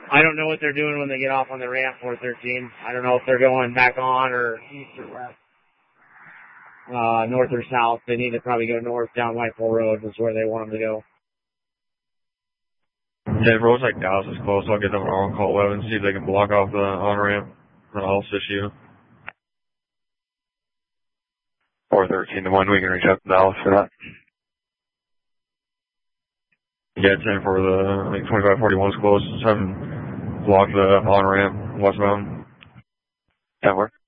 I don't know what they're doing when they get off on the ramp 413. I don't know if they're going back on or east or west. North or south. They need to probably go north down Whiteville Road is where they want them to go. Yeah, roads like Dallas is close. I'll get them on call 11, see if they can block off the on-ramp. And I'll assist you. 413 to 1, we can reach out to Dallas for that. Yeah, 10 for the, I think 2541 is close. 7 block the on-ramp westbound. 10 work.